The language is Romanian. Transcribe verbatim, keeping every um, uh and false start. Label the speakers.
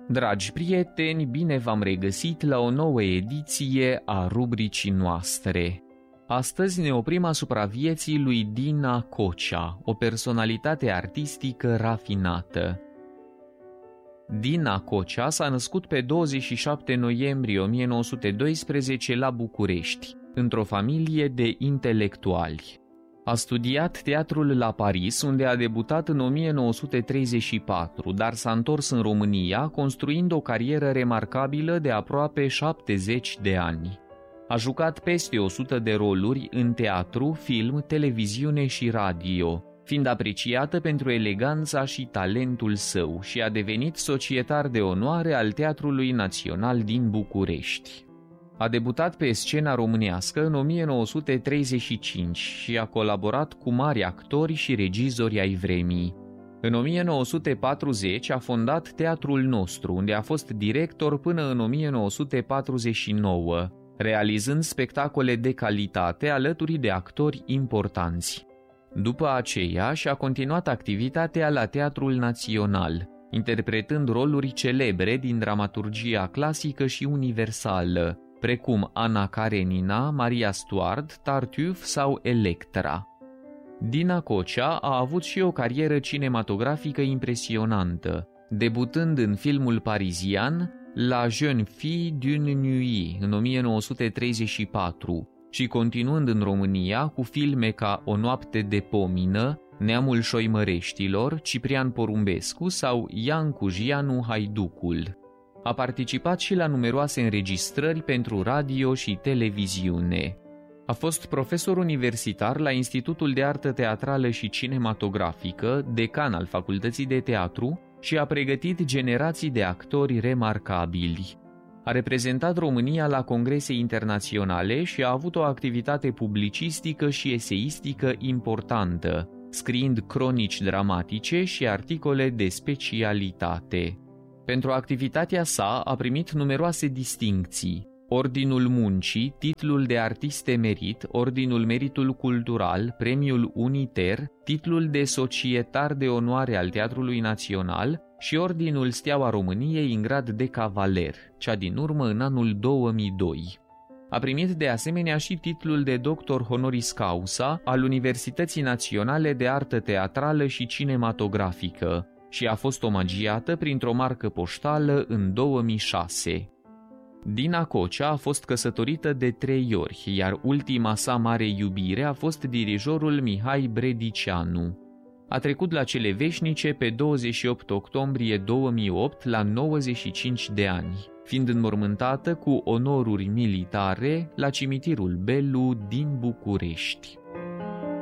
Speaker 1: Dragi prieteni, bine v-am regăsit la o nouă ediție a rubricii noastre. Astăzi ne oprim asupra vieții lui Dina Cocea, o personalitate artistică rafinată. Dina Cocea s-a născut pe douăzeci și șapte noiembrie o mie nouă sute doisprezece la București, într-o familie de intelectuali. A studiat teatrul la Paris, unde a debutat în o mie nouă sute treizeci și patru, dar s-a întors în România, construind o carieră remarcabilă de aproape șaptezeci de ani. A jucat peste o sută de roluri în teatru, film, televiziune și radio, fiind apreciată pentru eleganța și talentul său și a devenit societar de onoare al Teatrului Național din București. A debutat pe scena românească în o mie nouă sute treizeci și cinci și a colaborat cu mari actori și regizori ai vremii. În o mie nouă sute patruzeci a fondat Teatrul Nostru, unde a fost director până în o mie nouă sute patruzeci și nouă, realizând spectacole de calitate alături de actori importanți. După aceea și-a continuat activitatea la Teatrul Național, interpretând roluri celebre din dramaturgia clasică și universală, precum Ana Karenina, Maria Stuart, Tartuffe sau Electra. Dina Cocea a avut și o carieră cinematografică impresionantă, debutând în filmul parizian La Jeune Fille d'une Nuit în o mie nouă sute treizeci și patru și continuând în România cu filme ca O noapte de pomină, Neamul șoimăreștilor, Ciprian Porumbescu sau Iancu Gianu Haiducul. A participat și la numeroase înregistrări pentru radio și televiziune. A fost profesor universitar la Institutul de Artă Teatrală și Cinematografică, decan al Facultății de Teatru și a pregătit generații de actori remarcabili. A reprezentat România la congrese internaționale și a avut o activitate publicistică și eseistică importantă, scriind cronici dramatice și articole de specialitate. Pentru activitatea sa a primit numeroase distincții: Ordinul Muncii, titlul de artist emerit, Ordinul Meritul Cultural, Premiul Uniter, titlul de societar de onoare al Teatrului Național și Ordinul Steaua României în grad de cavaler, cea din urmă în anul două mii doi. A primit de asemenea și titlul de doctor honoris causa al Universității Naționale de Artă Teatrală și Cinematografică și a fost omagiată printr-o marcă poștală în două mii șase. Dina Cocea a fost căsătorită de trei ori, iar ultima sa mare iubire a fost dirijorul Mihai Bredicianu. A trecut la cele veșnice pe douăzeci și opt octombrie două mii opt la nouăzeci și cinci de ani, fiind înmormântată cu onoruri militare la cimitirul Belu din București.